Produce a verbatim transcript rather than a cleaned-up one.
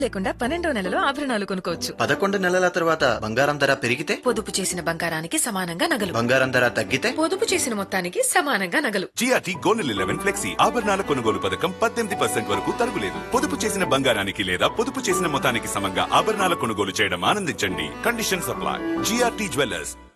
లేకుండా పన్నెండో నెలలో ఆభరణాలు కొనుక్కోవచ్చు. పదకొండు నెలల తర్వాత బంగారం ధర పెరిగితే పొదుపు చేసిన బంగారానికి సమానంగా నగలు. బంగారం ధర తగ్గితే పొదుపు చేసిన మొత్తానికి సమానంగా నగలు. జిఆర్టీ గోల్డ్ లెవెన్ ఫ్లెక్సీ ఆభరణాల కొనుగోలు పథకం పద్దెనిమిది పర్సెంట్ వరకు తరుగులేదు. పొదుపు చేసిన బంగారానికి లేదా పొదుపు చేసిన మొత్తానికి సమంగా ఆభరణాల కొనుగోలు చేయడం ఆనందించండి. Condition supply. GRT jewellers.